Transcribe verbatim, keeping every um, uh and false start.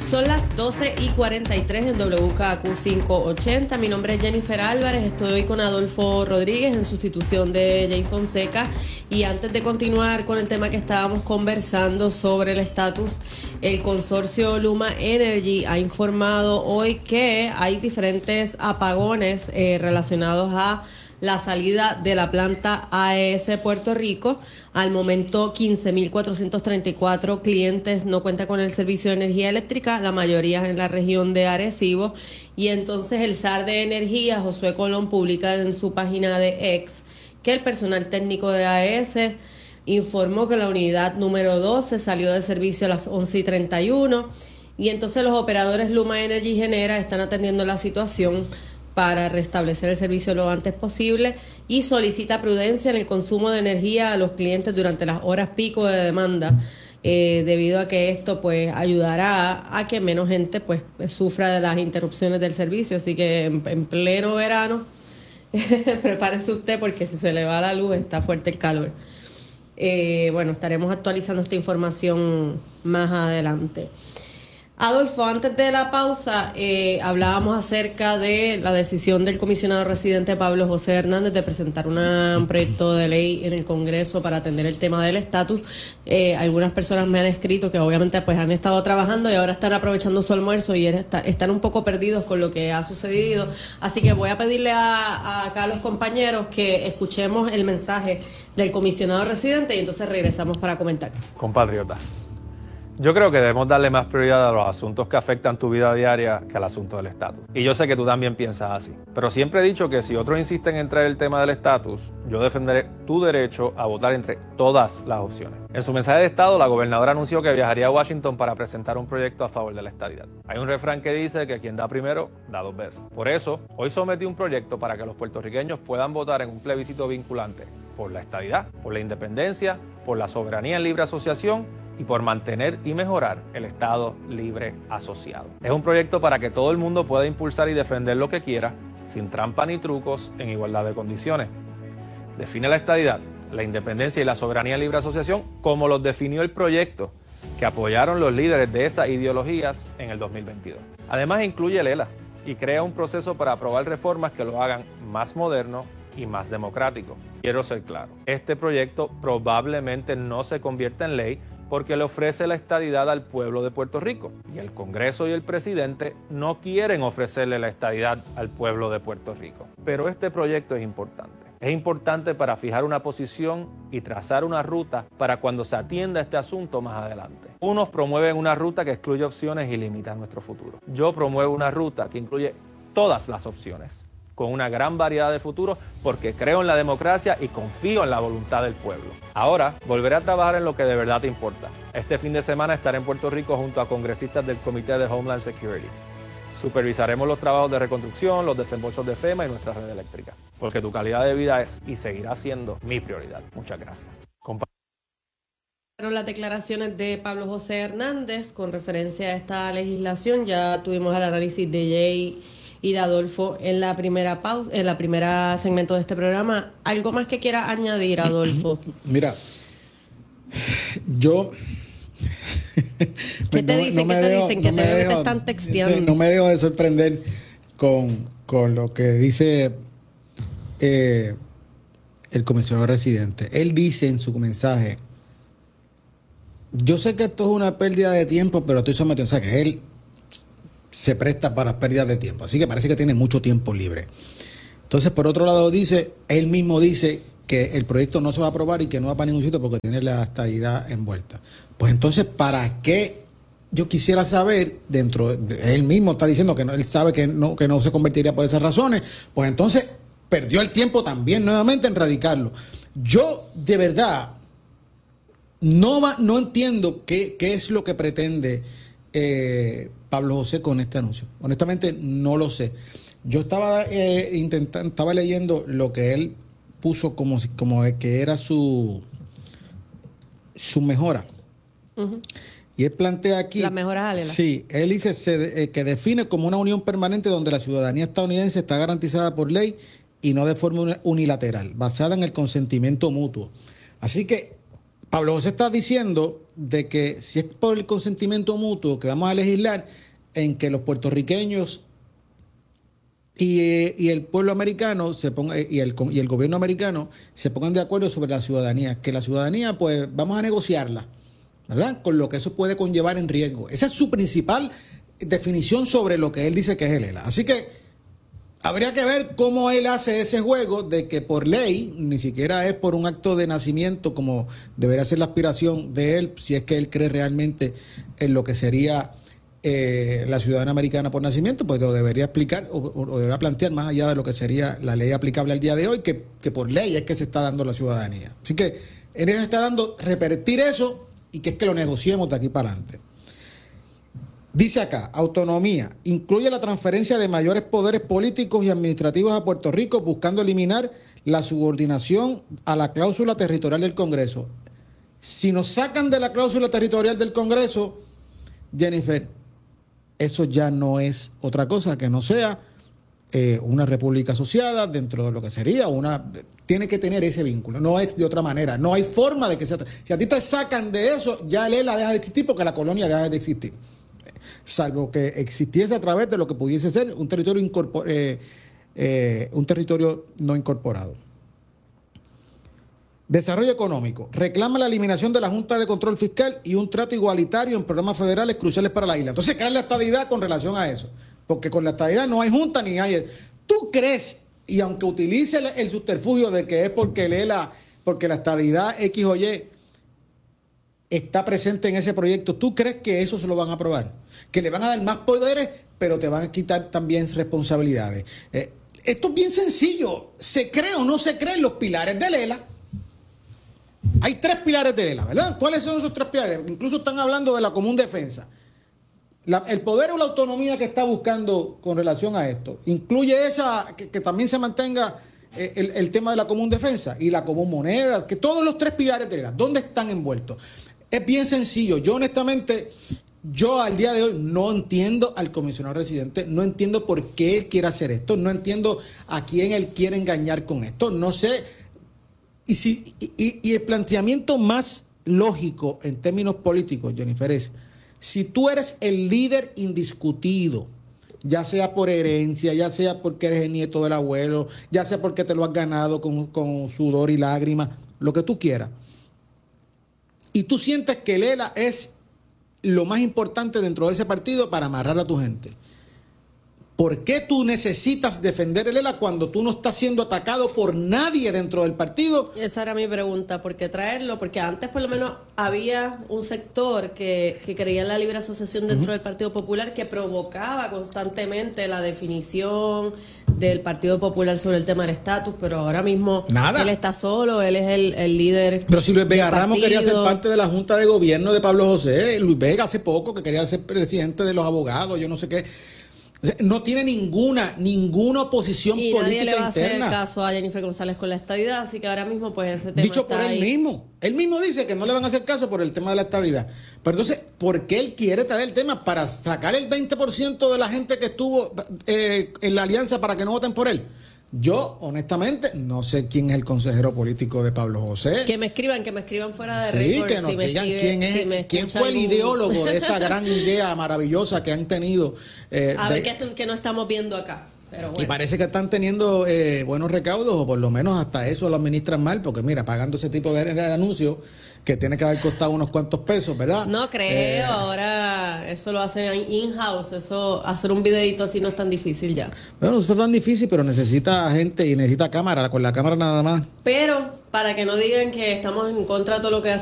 Son las doce y cuarenta y tres en W K Q quinientos ochenta. Mi nombre es Jennifer Álvarez. Estoy hoy con Adolfo Rodríguez en sustitución de Jay Fonseca. Y antes de continuar con el tema que estábamos conversando sobre el estatus, el consorcio Luma Energy ha informado hoy que hay diferentes apagones eh, relacionados a la salida de la planta A E S Puerto Rico. Al momento, quince mil cuatrocientos treinta y cuatro clientes no cuentan con el servicio de energía eléctrica, la mayoría en la región de Arecibo. Y entonces el S A R de Energía, Josué Colón, publica en su página de X que el personal técnico de A E S informó que la unidad número doce salió de servicio a las once y treinta y uno. Y entonces los operadores Luma Energy Genera están atendiendo la situación para restablecer el servicio lo antes posible y solicita prudencia en el consumo de energía a los clientes durante las horas pico de demanda, eh, debido a que esto pues ayudará a que menos gente pues sufra de las interrupciones del servicio. Así que en, en pleno verano prepárese usted, porque si se le va la luz está fuerte el calor. Eh, bueno, estaremos actualizando esta información más adelante. Adolfo, antes de la pausa, eh, hablábamos acerca de la decisión del comisionado residente Pablo José Hernández de presentar una, un proyecto de ley en el Congreso para atender el tema del estatus. Eh, algunas personas me han escrito que obviamente pues han estado trabajando y ahora están aprovechando su almuerzo y está, están un poco perdidos con lo que ha sucedido. Así que voy a pedirle a, a acá a los compañeros que escuchemos el mensaje del comisionado residente y entonces regresamos para comentar. Compatriota, yo creo que debemos darle más prioridad a los asuntos que afectan tu vida diaria que al asunto del estatus. Y yo sé que tú también piensas así. Pero siempre he dicho que si otros insisten en traer el tema del estatus, yo defenderé tu derecho a votar entre todas las opciones. En su mensaje de estado, la gobernadora anunció que viajaría a Washington para presentar un proyecto a favor de la estadidad. Hay un refrán que dice que quien da primero, da dos veces. Por eso, hoy sometí un proyecto para que los puertorriqueños puedan votar en un plebiscito vinculante por la estadidad, por la independencia, por la soberanía en libre asociación y por mantener y mejorar el Estado libre asociado. Es un proyecto para que todo el mundo pueda impulsar y defender lo que quiera, sin trampa ni trucos, en igualdad de condiciones. Define la estadidad, la independencia y la soberanía en libre asociación como los definió el proyecto que apoyaron los líderes de esas ideologías en el dos mil veintidós. Además, incluye el E L A y crea un proceso para aprobar reformas que lo hagan más moderno y más democrático. Quiero ser claro, este proyecto probablemente no se convierta en ley porque le ofrece la estadidad al pueblo de Puerto Rico. Y el Congreso y el presidente no quieren ofrecerle la estadidad al pueblo de Puerto Rico. Pero este proyecto es importante. Es importante para fijar una posición y trazar una ruta para cuando se atienda este asunto más adelante. Unos promueven una ruta que excluye opciones y limita nuestro futuro. Yo promuevo una ruta que incluye todas las opciones, con una gran variedad de futuros, porque creo en la democracia y confío en la voluntad del pueblo. Ahora, volveré a trabajar en lo que de verdad te importa. Este fin de semana estaré en Puerto Rico junto a congresistas del Comité de Homeland Security. Supervisaremos los trabajos de reconstrucción, los desembolsos de FEMA y nuestra red eléctrica, porque tu calidad de vida es y seguirá siendo mi prioridad. Muchas gracias. Compa- Las declaraciones de Pablo José Hernández con referencia a esta legislación. Ya tuvimos el análisis de Jay y de Adolfo en la primera pausa, en la primera segmento de este programa. ¿Algo más que quiera añadir, Adolfo? Mira, yo... ¿Qué te no, dicen? no ¿Qué te dejo, dicen? Que no te, dejo, te están texteando. No me dejo de sorprender con, con lo que dice eh, el comisionado residente. Él dice en su mensaje: yo sé que esto es una pérdida de tiempo, pero estoy sometido. O sea, que él se presta para pérdidas de tiempo. Así que parece que tiene mucho tiempo libre. Entonces, por otro lado, dice, él mismo dice que el proyecto no se va a aprobar y que no va para ningún sitio porque tiene la estadidad envuelta. Pues entonces, ¿para qué? Yo quisiera saber, dentro de él mismo está diciendo que no, él sabe que no, que no se convertiría por esas razones, pues entonces perdió el tiempo también nuevamente en radicarlo. Yo, de verdad, no, va, no entiendo qué, qué es lo que pretende eh, Pablo José con este anuncio. Honestamente, no lo sé. Yo estaba eh, intentando, estaba leyendo lo que él puso como, como que era su, su mejora. Uh-huh. Y él plantea aquí... Las mejoras alelas. Sí, él dice se, eh, que define como una unión permanente donde la ciudadanía estadounidense está garantizada por ley y no de forma unilateral, basada en el consentimiento mutuo. Así que Pablo José está diciendo de que si es por el consentimiento mutuo que vamos a legislar en que los puertorriqueños y, y el pueblo americano se ponga, y el, y el gobierno americano se pongan de acuerdo sobre la ciudadanía, que la ciudadanía pues vamos a negociarla, ¿verdad? Con lo que eso puede conllevar en riesgo. Esa es su principal definición sobre lo que él dice que es el E L A. Así que habría que ver cómo él hace ese juego de que por ley, ni siquiera es por un acto de nacimiento como debería ser la aspiración de él, si es que él cree realmente en lo que sería eh, la ciudadanía americana por nacimiento, pues lo debería explicar o, o debería plantear más allá de lo que sería la ley aplicable al día de hoy, que, que por ley es que se está dando la ciudadanía. Así que él está dando repetir eso y que es que lo negociemos de aquí para adelante. Dice acá, autonomía, incluye la transferencia de mayores poderes políticos y administrativos a Puerto Rico buscando eliminar la subordinación a la cláusula territorial del Congreso. Si nos sacan de la cláusula territorial del Congreso, Jennifer, eso ya no es otra cosa que no sea eh, una república asociada dentro de lo que sería una... Tiene que tener ese vínculo, no es de otra manera, no hay forma de que sea... Si a ti te sacan de eso, ya el E L A deja de existir porque la colonia deja de existir. Salvo que existiese a través de lo que pudiese ser un territorio incorpor- eh, eh, un territorio no incorporado. Desarrollo económico. Reclama la eliminación de la Junta de Control Fiscal y un trato igualitario en programas federales cruciales para la isla. Entonces, ¿cuál es la estadidad con relación a eso? Porque con la estadidad no hay junta ni hay... ¿Tú crees, y aunque utilice el, el subterfugio de que es porque el E L A, porque la estadidad X o Y está presente en ese proyecto, ¿tú crees que eso se lo van a aprobar? Que le van a dar más poderes, pero te van a quitar también responsabilidades. Eh, esto es bien sencillo. ¿Se cree o no se creen los pilares del E L A? Hay tres pilares del E L A, ¿verdad? ¿Cuáles son esos tres pilares? Incluso están hablando de la común defensa. La, el poder o la autonomía que está buscando con relación a esto, incluye esa, que, que también se mantenga eh, el, el tema de la común defensa y la común moneda, que todos los tres pilares del E L A, ¿dónde están envueltos? Es bien sencillo. Yo honestamente, yo al día de hoy no entiendo al comisionado residente, no entiendo por qué él quiere hacer esto, no entiendo a quién él quiere engañar con esto, no sé. Y, si, y, y el planteamiento más lógico en términos políticos, Jennifer, es, si tú eres el líder indiscutido, ya sea por herencia, ya sea porque eres el nieto del abuelo, ya sea porque te lo has ganado con, con sudor y lágrimas, lo que tú quieras, y tú sientes que el E L A es lo más importante dentro de ese partido para amarrar a tu gente, ¿por qué tú necesitas defender el E L A cuando tú no estás siendo atacado por nadie dentro del partido? Esa era mi pregunta, ¿por qué traerlo? Porque antes por lo menos había un sector que, que creía en la libre asociación dentro uh-huh. del Partido Popular que provocaba constantemente la definición del Partido Popular sobre el tema del estatus, pero ahora mismo Nada. Él está solo, él es el, el líder. Pero si Luis Vega Ramos quería ser parte de la Junta de Gobierno de Pablo José, Luis Vega hace poco que quería ser presidente de los abogados, yo no sé qué. No tiene ninguna, ninguna oposición y política interna. Y nadie le va a interna. hacer caso a Jennifer González con la estadidad, así que ahora mismo pues ese tema Dicho está por él ahí. mismo. Él mismo dice que no le van a hacer caso por el tema de la estadidad. Pero entonces, ¿por qué él quiere traer el tema? ¿Para sacar el veinte por ciento de la gente que estuvo eh, en la alianza para que no voten por él? Yo, honestamente, no sé quién es el consejero político de Pablo José. Que me escriban, que me escriban fuera de Sí, récord, que nos si me digan escribe, quién es, si quién fue el algún... ideólogo de esta gran idea maravillosa que han tenido. Eh, a de, ver qué, que no estamos viendo acá. Pero bueno. Y parece que están teniendo eh, buenos recaudos, o por lo menos hasta eso lo administran mal, porque mira, pagando ese tipo de, de anuncios que tiene que haber costado unos cuantos pesos, ¿verdad? No creo, eh, ahora eso lo hacen in-house, eso, hacer un videito así no es tan difícil ya. Bueno, no está tan difícil, pero necesita gente y necesita cámara, con la cámara nada más. Pero para que no digan que estamos en contra de todo lo que hace